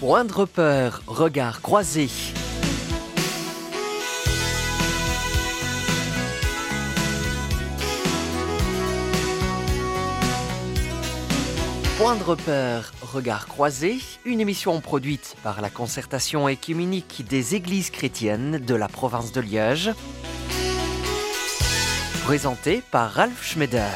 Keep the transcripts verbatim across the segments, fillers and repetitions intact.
Point de repère, regard croisé. Point de repère, regard croisé, une émission produite par la concertation œcuménique des églises chrétiennes de la province de Liège, présentée par Ralph Schmeder.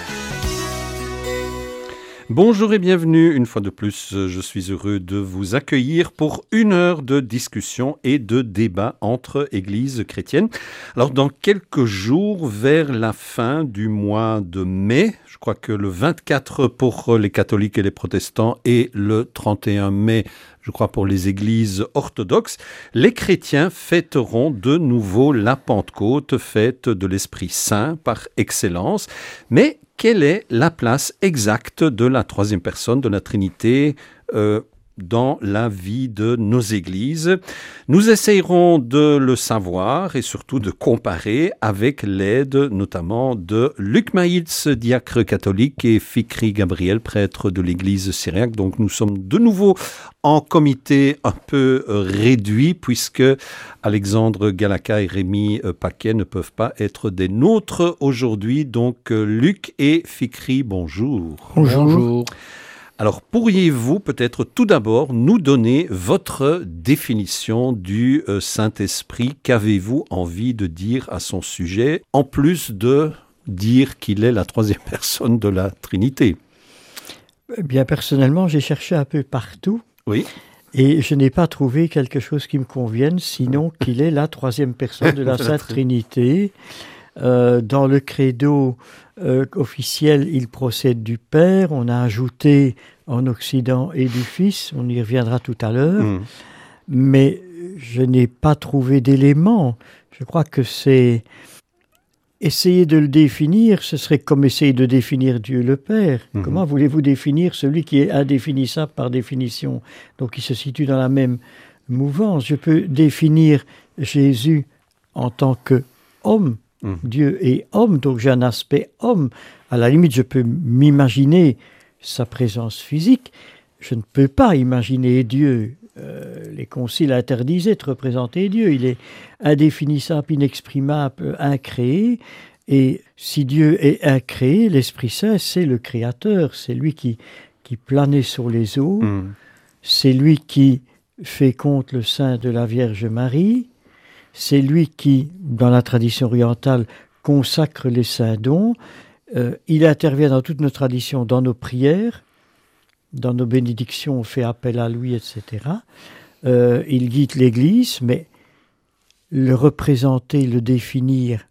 Bonjour et bienvenue, une fois de plus, je suis heureux de vous accueillir pour une heure de discussion et de débat entre églises chrétiennes. Alors dans quelques jours, vers la fin du mois de mai, je crois que le vingt-quatre pour les catholiques et les protestants et le trente et un mai, je crois pour les églises orthodoxes, les chrétiens fêteront de nouveau la Pentecôte, fête de l'Esprit Saint par excellence, mais quelle est la place exacte de la troisième personne de la Trinité euh, dans la vie de nos églises? Nous essayerons de le savoir et surtout de comparer avec l'aide notamment de Luc Maïtz, diacre catholique, et Fikri Gabriel, prêtre de l'église syriaque. Donc nous sommes de nouveau en comité un peu réduit puisque Alexandre Galaka et Rémi Paquet ne peuvent pas être des nôtres aujourd'hui. Donc Luc et Fikri, bonjour. Bonjour. Bonjour. Alors, pourriez-vous peut-être tout d'abord nous donner votre définition du euh, Saint-Esprit? Qu'avez-vous envie de dire à son sujet, en plus de dire qu'il est la troisième personne de la Trinité? Eh bien, personnellement, j'ai cherché un peu partout. Oui. Et je n'ai pas trouvé quelque chose qui me convienne, sinon qu'il est la troisième personne de la Sainte Trinité. Euh, dans le credo euh, officiel, il procède du Père. On a ajouté en Occident et du Fils. On y reviendra tout à l'heure. Mmh. Mais je n'ai pas trouvé d'éléments. Je crois que c'est... Essayer de le définir, ce serait comme essayer de définir Dieu le Père. Mmh. Comment voulez-vous définir celui qui est indéfinissable par définition? Donc il se situe dans la même mouvance. Je peux définir Jésus en tant qu'homme. Mmh. Dieu est homme, donc j'ai un aspect homme. À la limite, je peux m'imaginer sa présence physique. Je ne peux pas imaginer Dieu. Euh, les conciles interdisaient de représenter Dieu. Il est indéfinissable, inexprimable, incréé. Et si Dieu est incréé, l'Esprit Saint, c'est le Créateur. C'est lui qui, qui planait sur les eaux. Mmh. C'est lui qui féconde le sein de la Vierge Marie. C'est lui qui, dans la tradition orientale, consacre les saints dons. Euh, il intervient dans toute nos traditions, dans nos prières, dans nos bénédictions, on fait appel à lui, et cetera. Euh, il guide l'Église, mais le représenter, le définir,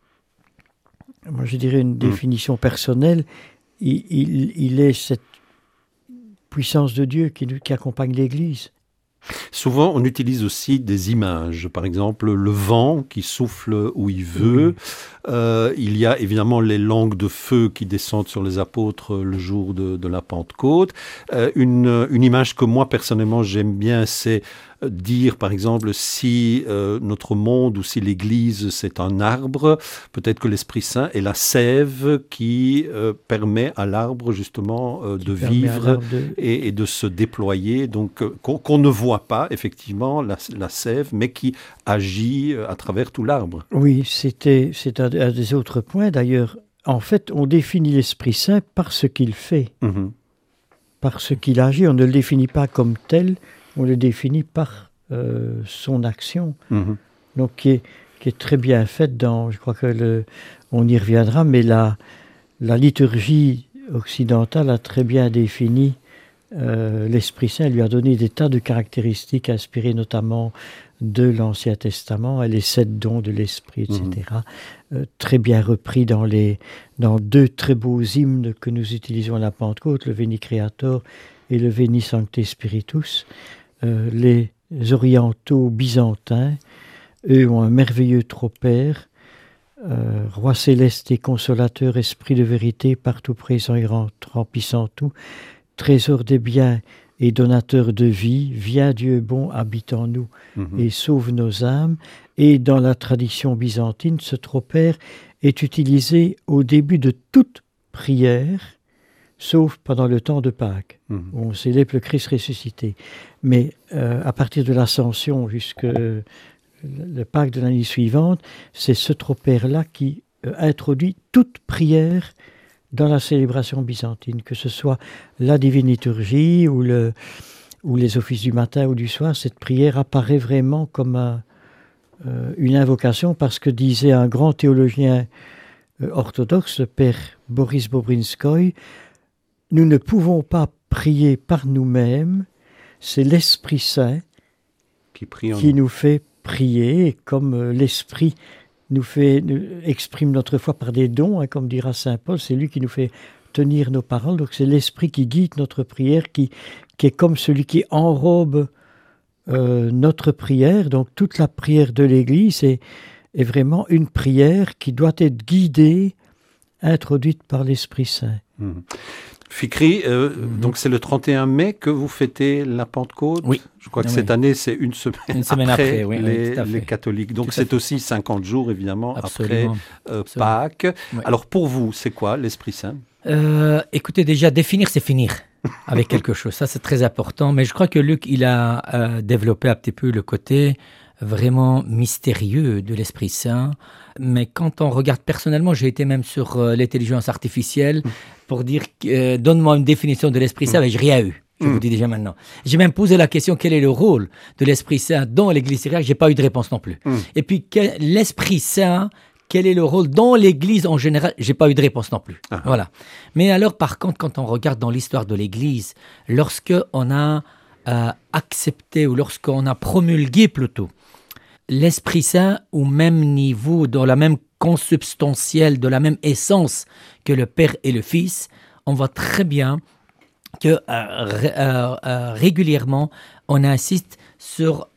moi je dirais une mmh. définition personnelle, il, il, il est cette puissance de Dieu qui, qui accompagne l'Église. Souvent, on utilise aussi des images. Par exemple, le vent qui souffle où il veut. Mmh. Euh, il y a évidemment les langues de feu qui descendent sur les apôtres le jour de, de la Pentecôte. Euh, une, une image que moi, personnellement, j'aime bien, c'est dire, par exemple, si euh, notre monde ou si l'Église, c'est un arbre, peut-être que l'Esprit Saint est la sève qui euh, permet à l'arbre, justement, euh, de vivre de... Et, et de se déployer. Donc, euh, qu'on, qu'on ne voit pas, effectivement, la, la sève, mais qui agit à travers tout l'arbre. Oui, c'était, c'est un, un des autres points. D'ailleurs, en fait, on définit l'Esprit Saint par ce qu'il fait, mm-hmm. par ce qu'il agit. On ne le définit pas comme tel, on le définit par euh, son action, mm-hmm. donc qui est, qui est très bien faite dans, je crois que le, on y reviendra, mais la, la liturgie occidentale a très bien défini euh, l'Esprit Saint, lui a donné des tas de caractéristiques inspirées notamment de l'Ancien Testament, et les sept dons de l'Esprit, et cetera. Mm-hmm. Euh, très bien repris dans, les, dans deux très beaux hymnes que nous utilisons à la Pentecôte, le Veni Creator et le Veni Sancte Spiritus. Euh, les orientaux byzantins, eux, ont un merveilleux tropère, euh, roi céleste et consolateur, esprit de vérité, partout présent et remplissant tout, trésor des biens et donateur de vie, viens Dieu bon, habite en nous mmh. et sauve nos âmes. Et dans la tradition byzantine, ce tropère est utilisé au début de toute prière sauf pendant le temps de Pâques, Mmh. où on célèbre le Christ ressuscité. Mais euh, à partir de l'Ascension jusqu'au le, le Pâques de l'année suivante, c'est ce tropère-là qui euh, introduit toute prière dans la célébration byzantine, que ce soit la divine liturgie ou, le, ou les offices du matin ou du soir. Cette prière apparaît vraiment comme un, euh, une invocation, parce que disait un grand théologien euh, orthodoxe, le père Boris Bobrinskoy, nous ne pouvons pas prier par nous-mêmes, c'est l'Esprit Saint Qui prie en qui nous fait prier, et comme euh, l'Esprit nous fait, nous exprime notre foi par des dons, hein, comme dira saint Paul, c'est lui qui nous fait tenir nos paroles, donc c'est l'Esprit qui guide notre prière, qui, qui est comme celui qui enrobe euh, notre prière. Donc toute la prière de l'Église est, est vraiment une prière qui doit être guidée, introduite par l'Esprit Saint. Mmh. Fikri, euh, Mhm. donc c'est le trente et un mai que vous fêtez la Pentecôte. Oui. Je crois que Oui. cette année, c'est une semaine, Une semaine après, après, oui, oui, les, tout à fait. les catholiques. Donc Tout à c'est fait. aussi cinquante jours, évidemment, Absolument. après euh, Absolument. Pâques. Oui. Alors pour vous, c'est quoi l'Esprit Saint? Euh, écoutez, déjà, définir, c'est finir avec quelque chose. Ça, c'est très important. Mais je crois que Luc, il a euh, développé un petit peu le côté vraiment mystérieux de l'Esprit Saint. Mais quand on regarde personnellement, j'ai été même sur euh, l'intelligence artificielle pour dire, euh, donne-moi une définition de l'Esprit Saint, mais j'ai rien eu. Je Mm. vous dis déjà maintenant. J'ai même posé la question, quel est le rôle de l'Esprit Saint dans l'Église syriaque? J'ai pas eu de réponse non plus. Mm. Et puis, quel- l'Esprit Saint, quel est le rôle dans l'Église en général? J'ai pas eu de réponse non plus. Ah. Voilà. Mais alors, par contre, quand on regarde dans l'histoire de l'Église, lorsque on a euh, accepté ou lorsqu'on a promulgué plutôt l'Esprit Saint au même niveau, dans la même consubstantielle, de la même essence que le Père et le Fils, on voit très bien que euh, ré- euh, euh, régulièrement, on insiste sur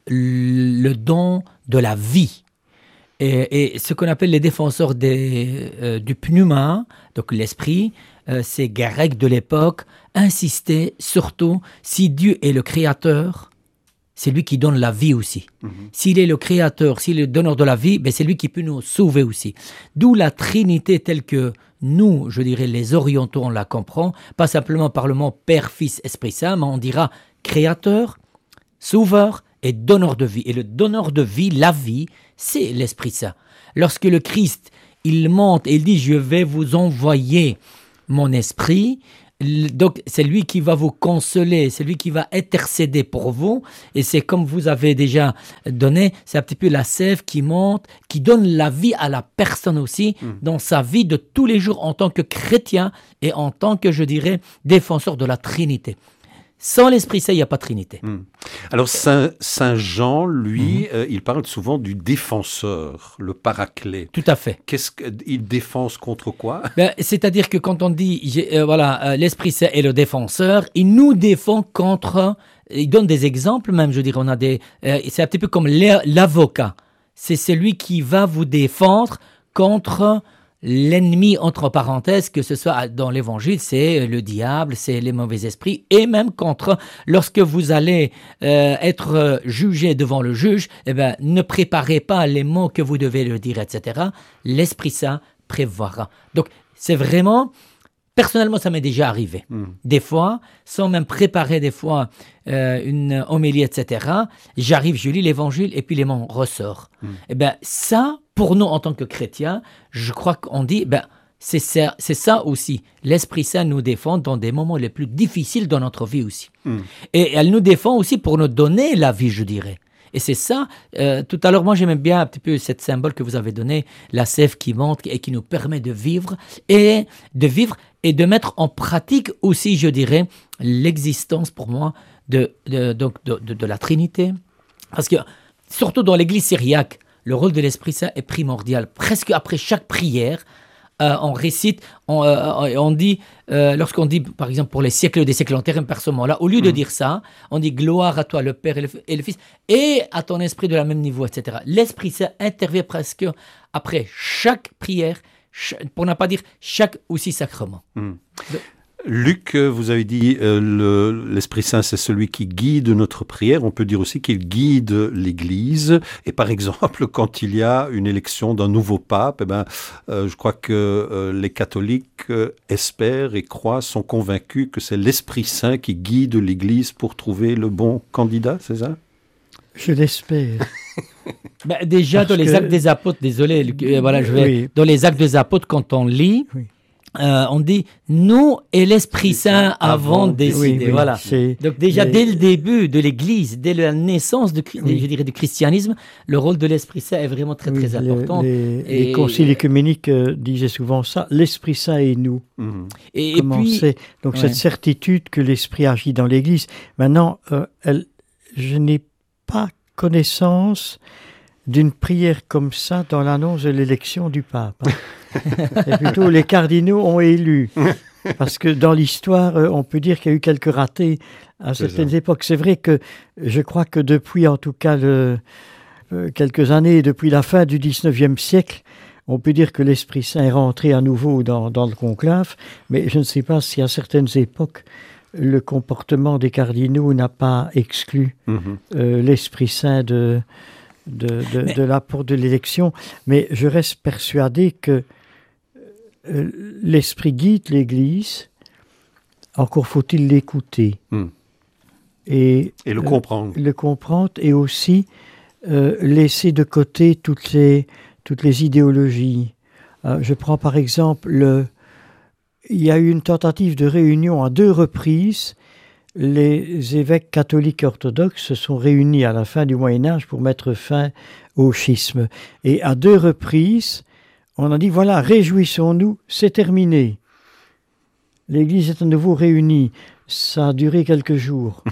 le don de la vie. Et, et ce qu'on appelle les défenseurs des, euh, du pneuma, donc l'esprit, euh, ces Grecs de l'époque, insistaient surtout, si Dieu est le créateur, c'est lui qui donne la vie aussi. Mhm. S'il est le créateur, s'il est le donneur de la vie, ben c'est lui qui peut nous sauver aussi. D'où la Trinité telle que nous, je dirais, les orientaux, on la comprend, pas simplement par le mot Père, Fils, Esprit Saint, mais on dira créateur, sauveur et donneur de vie. Et le donneur de vie, la vie, c'est l'Esprit Saint. Lorsque le Christ, il monte et il dit, je vais vous envoyer mon esprit, donc c'est lui qui va vous consoler, c'est lui qui va intercéder pour vous, et c'est comme vous avez déjà donné, c'est un petit peu la sève qui monte, qui donne la vie à la personne aussi, Mm. dans sa vie de tous les jours en tant que chrétien et en tant que, je dirais, défenseur de la Trinité. Sans l'Esprit Saint, il n'y a pas de Trinité. Mm. Alors Saint, Saint Jean, lui, euh, il parle souvent du défenseur, le paraclet. Tout à fait. Qu'est-ce qu'il défense contre quoi? Ben, c'est-à-dire que quand on dit, j'ai- euh, voilà, euh, l'Esprit Saint est le défenseur, il nous défend contre, il donne des exemples même, je dirais, on a des, euh, c'est un petit peu comme l'a- l'avocat. C'est celui qui va vous défendre contre l'ennemi, entre parenthèses, que ce soit dans l'évangile, c'est le diable, c'est les mauvais esprits, et même contre, lorsque vous allez euh, être euh, jugé devant le juge, eh ben, ne préparez pas les mots que vous devez le dire, et cetera. L'Esprit Saint prévoira. Donc, c'est vraiment, personnellement, ça m'est déjà arrivé. Mm. Des fois, sans même préparer des fois euh, une homélie, et cetera, j'arrive, je lis l'évangile et puis les mots ressortent. Mm. Eh ben, ça, pour nous en tant que chrétiens, je crois qu'on dit, ben, c'est ça, c'est ça aussi. L'Esprit Saint nous défend dans des moments les plus difficiles de notre vie aussi. Mm. Et elle nous défend aussi pour nous donner la vie, je dirais. Et c'est ça, euh, tout à l'heure, moi j'aimais bien un petit peu cette symbole que vous avez donné, la sève qui monte et qui nous permet de vivre et de vivre et de mettre en pratique aussi, je dirais, l'existence pour moi de, de, donc de, de, de la Trinité. Parce que, surtout dans l'Église syriaque, le rôle de l'Esprit Saint est primordial. Presque après chaque prière, euh, on récite, on, euh, on dit, euh, lorsqu'on dit, par exemple, pour les siècles des siècles, on termine par ce mot-là, au lieu de Mhm. dire ça, on dit gloire à toi, le Père et le, et le Fils, et à ton Esprit de la même niveau, et cetera. L'Esprit Saint intervient presque après chaque prière, ch- pour ne pas dire chaque aussi sacrement. Mm. Luc, vous avez dit euh, le, l'Esprit Saint, c'est celui qui guide notre prière. On peut dire aussi qu'il guide l'Église. Et par exemple, quand il y a une élection d'un nouveau pape, eh ben, euh, je crois que euh, les catholiques euh, espèrent et croient, sont convaincus que c'est l'Esprit Saint qui guide l'Église pour trouver le bon candidat, c'est ça? Je l'espère. Ben, déjà, Parce dans les que... Actes des Apôtres, désolé, Luc, euh, voilà, je vais, oui. dans les Actes des Apôtres, quand on lit, Oui. Euh, on dit nous et l'Esprit Saint avons Avant, décidé. oui, oui, voilà. c'est- Donc déjà mais- dès le début de l'Église, dès la naissance de, Oui. je dirais, du christianisme, le rôle de l'Esprit Saint est vraiment très Oui, très les- important. Les, Et- les conciles écuméniques euh, disaient souvent ça, l'Esprit Saint et nous. Mhm. Et, et Comment puis c'est Donc ouais. cette certitude que l'Esprit agit dans l'Église. Maintenant, euh, elle, je n'ai pas connaissance d'une prière comme ça dans l'annonce de l'élection du pape. hein. C'est plutôt les cardinaux ont élu. Parce que dans l'histoire, euh, on peut dire qu'il y a eu quelques ratés à C'est certaines ça. époques. C'est vrai que je crois que depuis, en tout cas, le, euh, quelques années, depuis la fin du dix-neuvième siècle, on peut dire que l'Esprit Saint est rentré à nouveau dans, dans le conclave, mais je ne sais pas si à certaines époques, le comportement des cardinaux n'a pas exclu Mhm. euh, l'Esprit Saint de, de, de, Mais- de l'apport de l'élection. Mais je reste persuadé que euh, l'Esprit guide l'Église, encore faut-il l'écouter. Mm. Et, Et le euh, comprendre. le comprendre et aussi euh, laisser de côté toutes les, toutes les idéologies. Euh, je prends par exemple, le, il y a eu une tentative de réunion à deux reprises. Les évêques catholiques et orthodoxes se sont réunis à la fin du Moyen-Âge pour mettre fin au schisme. Et à deux reprises, on a dit, voilà, réjouissons-nous, c'est terminé. L'Église est à nouveau réunie. Ça a duré quelques jours.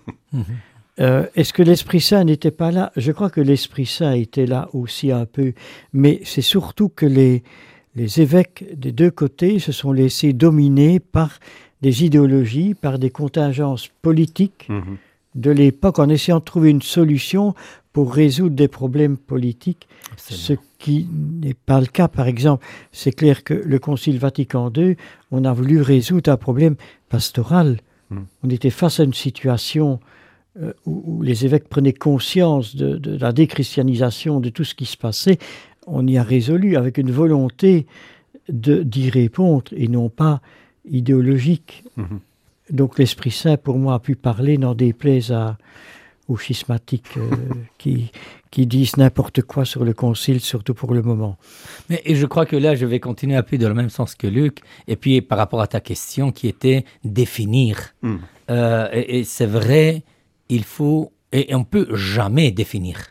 Euh, est-ce que l'Esprit Saint n'était pas là? Je crois que l'Esprit Saint était là aussi un peu. Mais c'est surtout que les, les évêques des deux côtés se sont laissés dominer par des idéologies, par des contingences politiques Mhm. de l'époque, en essayant de trouver une solution pour résoudre des problèmes politiques, ce qui n'est pas le cas. Par exemple, c'est clair que le Concile Vatican deux, on a voulu résoudre un problème pastoral. Mm. On était face à une situation euh, où, où les évêques prenaient conscience de, de la déchristianisation, de tout ce qui se passait. On y a résolu avec une volonté de, d'y répondre et non pas idéologique. Mhm. Donc l'Esprit Saint, pour moi, a pu parler, n'en déplaise à, aux schismatiques euh, qui, qui disent n'importe quoi sur le concile, surtout pour le moment. Mais et je crois que là, je vais continuer un peu dans le même sens que Luc. Et puis, par rapport à ta question qui était définir. Mm. Euh, et, et c'est vrai, il faut, et, et on peut jamais définir.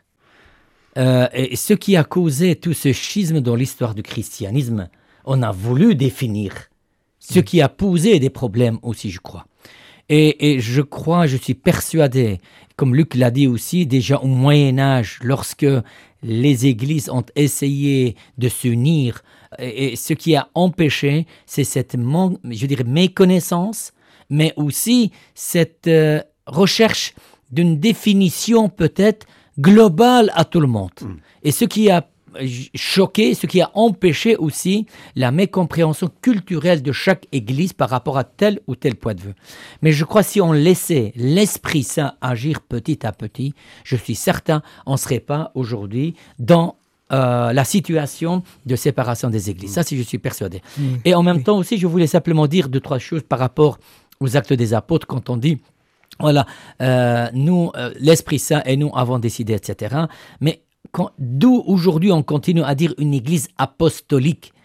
Euh, et ce qui a causé tout ce schisme dans l'histoire du christianisme, on a voulu définir. Ce qui a posé des problèmes aussi, je crois. Et, et je crois, je suis persuadé, comme Luc l'a dit aussi, déjà au Moyen-Âge, lorsque les églises ont essayé de s'unir, et, et ce qui a empêché, c'est cette, man- je dirais, méconnaissance, mais aussi cette euh, recherche d'une définition peut-être globale à tout le monde. Mm. Et ce qui a choqué, ce qui a empêché aussi la mécompréhension culturelle de chaque église par rapport à tel ou tel point de vue. Mais je crois que si on laissait l'Esprit Saint agir petit à petit, je suis certain on ne serait pas aujourd'hui dans euh, la situation de séparation des églises. Ça, si je suis persuadé. Mm. Et en même Oui. temps aussi, je voulais simplement dire deux, trois choses par rapport aux actes des apôtres quand on dit voilà, euh, nous, euh, l'Esprit Saint et nous avons décidé, et cetera. Mais quand- d'où aujourd'hui on continue à dire une église apostolique,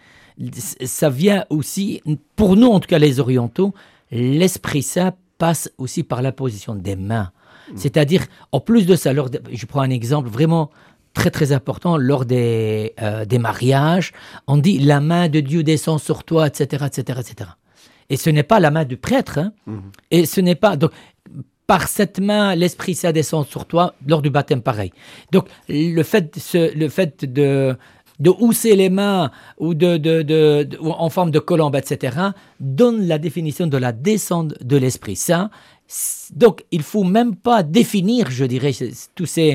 ça vient aussi, pour nous en tout cas les orientaux, l'Esprit Saint passe aussi par la position des mains. C'est-à-dire, en plus de ça, lors de- je prends un exemple vraiment très très important, lors des, euh, des mariages, on dit la main de Dieu descend sur toi, et cetera, et cetera, et cetera. Et ce n'est pas la main du prêtre, hein. Mhm. Et ce n'est pas... Donc, par cette main, l'Esprit Saint descend sur toi lors du baptême pareil. Donc, le fait, de se- le fait de, de housser les mains ou de, de, de, de- ou en forme de colombe, et cetera, donne la définition de la descente de l'Esprit Saint. Donc, il ne faut même pas définir, je dirais, tous ces,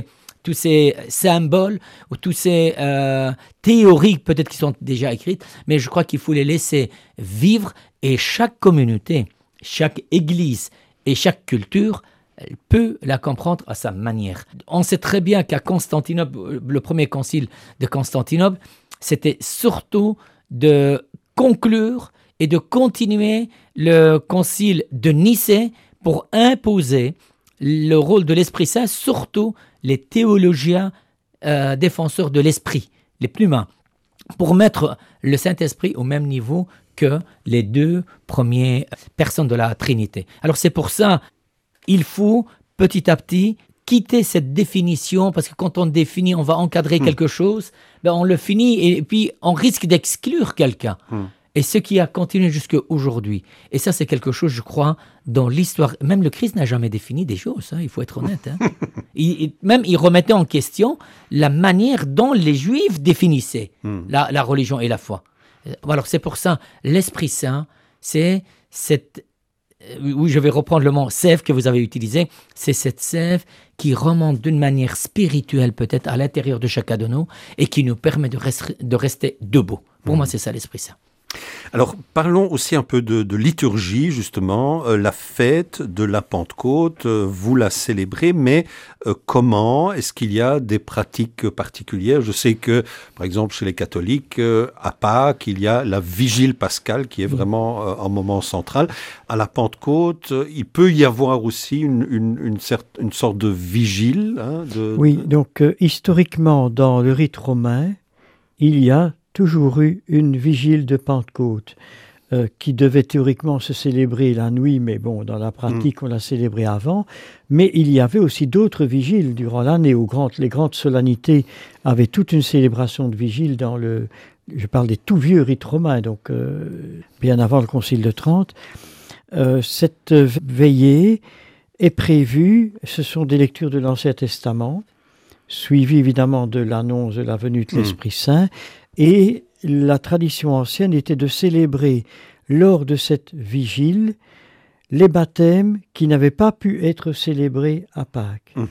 tous ces symboles ou tous ces euh, théories peut-être qui sont déjà écrites, mais je crois qu'il faut les laisser vivre et chaque communauté, chaque église et chaque culture elle peut la comprendre à sa manière. On sait très bien qu'à Constantinople, le premier concile de Constantinople, c'était surtout de conclure et de continuer le concile de Nicée pour imposer le rôle de l'Esprit Saint, surtout les théologiens euh, défenseurs de l'Esprit, les plumains, pour mettre le Saint-Esprit au même niveau que les deux premières personnes de la Trinité. Alors c'est pour ça il faut petit à petit quitter cette définition, parce que quand on définit, on va encadrer mmh. quelque chose, ben on le finit et puis on risque d'exclure quelqu'un. Mmh. Et ce qui a continué jusqu'à aujourd'hui. Et ça, c'est quelque chose, je crois, dans l'histoire. Même le Christ n'a jamais défini des choses, hein, il faut être honnête. Hein. il, il, même il remettait en question la manière dont les Juifs définissaient mmh. la, la religion et la foi. Alors c'est pour ça, l'Esprit Saint, c'est cette... Oui, je vais reprendre le mot sève que vous avez utilisé. C'est cette sève qui remonte d'une manière spirituelle peut-être à l'intérieur de chacun de nous et qui nous permet de, rester, de rester debout. Pour mmh. moi, c'est ça l'Esprit Saint. Alors, parlons aussi un peu de, de liturgie, justement. Euh, la fête de la Pentecôte, euh, vous la célébrez, mais euh, comment? Est-ce qu'il y a des pratiques particulières? Je sais que, par exemple, chez les catholiques, euh, à Pâques, il y a la vigile pascale qui est vraiment euh, un moment central. À la Pentecôte, euh, il peut y avoir aussi une, une, une, certes, une sorte de vigile. Hein, de, oui, de... donc euh, historiquement, dans le rite romain, il y a toujours eu une vigile de Pentecôte euh, qui devait théoriquement se célébrer la nuit, mais bon, dans la pratique, mmh. on l'a célébré avant. Mais il y avait aussi d'autres vigiles durant l'année. Aux grandes, les grandes solennités avaient toute une célébration de vigile dans le... Je parle des tout vieux rites romains, donc euh, bien avant le Concile de Trente. Euh, cette veillée est prévue, ce sont des lectures de l'Ancien Testament, suivies évidemment de l'annonce de la venue de l'Esprit mmh. Saint. Et la tradition ancienne était de célébrer lors de cette vigile les baptêmes qui n'avaient pas pu être célébrés à Pâques. Mmh.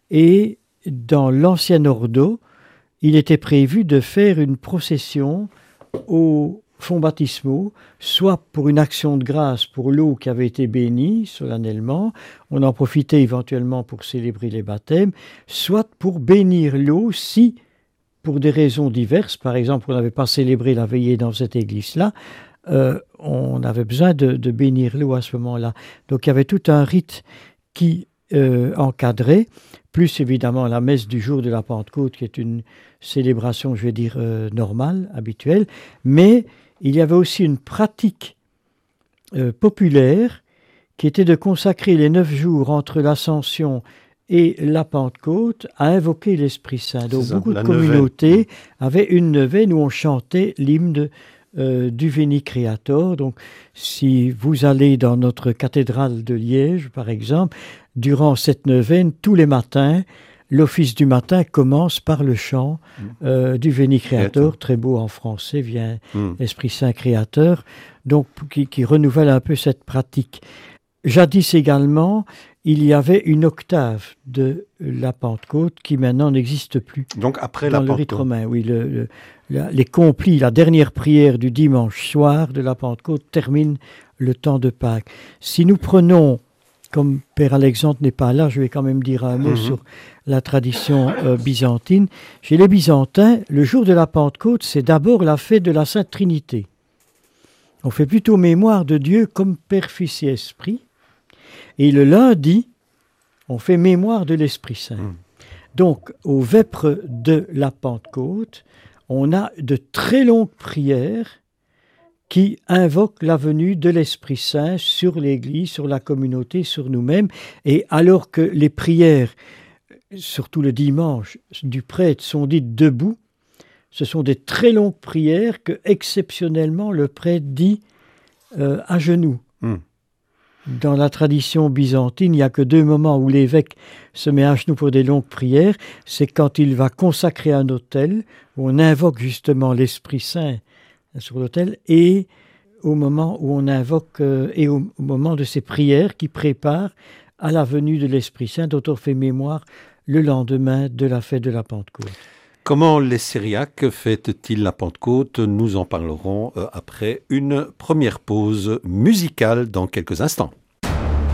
Et dans l'ancien ordo, il était prévu de faire une procession aux fonts baptismaux, soit pour une action de grâce pour l'eau qui avait été bénie solennellement, on en profitait éventuellement pour célébrer les baptêmes, soit pour bénir l'eau si... pour des raisons diverses, par exemple, on n'avait pas célébré la veillée dans cette église-là, euh, on avait besoin de, de bénir l'eau à ce moment-là. Donc il y avait tout un rite qui euh, encadrait, plus évidemment la messe du jour de la Pentecôte, qui est une célébration, je vais dire, euh, normale, habituelle, mais il y avait aussi une pratique euh, populaire qui était de consacrer les neuf jours entre l'Ascension et la Pentecôte à invoquer l'Esprit Saint. Donc ça, beaucoup de communautés neuvaine. avaient une neuvaine où on chantait l'hymne de, euh, du Veni Creator. Donc si vous allez dans notre cathédrale de Liège, par exemple, durant cette neuvaine, tous les matins, l'office du matin commence par le chant euh, du Veni Creator, Créateur. Très beau en français, vient mm. Esprit Saint Créateur, donc qui, qui renouvelle un peu cette pratique. Jadis également, il y avait une octave de la Pentecôte qui maintenant n'existe plus. Donc après dans la le rite Pentecôte. romain, oui, le, le, la, les complis, la dernière prière du dimanche soir de la Pentecôte termine le temps de Pâques. Si nous prenons, comme Père Alexandre n'est pas là, je vais quand même dire un mot mm-hmm. sur la tradition euh, byzantine. Chez les Byzantins, le jour de la Pentecôte, c'est d'abord la fête de la Sainte Trinité. On fait plutôt mémoire de Dieu comme Père, Fils et Esprit. Et le lundi, on fait mémoire de l'Esprit Saint. Mmh. Donc, aux vêpres de la Pentecôte, on a de très longues prières qui invoquent la venue de l'Esprit Saint sur l'Église, sur la communauté, sur nous-mêmes. Et alors que les prières, surtout le dimanche, du prêtre sont dites debout, ce sont des très longues prières que, exceptionnellement, le prêtre dit euh, à genoux. Mmh. Dans la tradition byzantine, il n'y a que deux moments où l'évêque se met à genoux pour des longues prières. C'est quand il va consacrer un autel, où on invoque justement l'Esprit Saint sur l'autel, et au moment où on invoque, euh, et au, au moment de ces prières qui préparent à la venue de l'Esprit Saint, dont on fait mémoire le lendemain de la fête de la Pentecôte. Comment les Syriaques fêtent-ils la Pentecôte? Nous en parlerons après une première pause musicale dans quelques instants.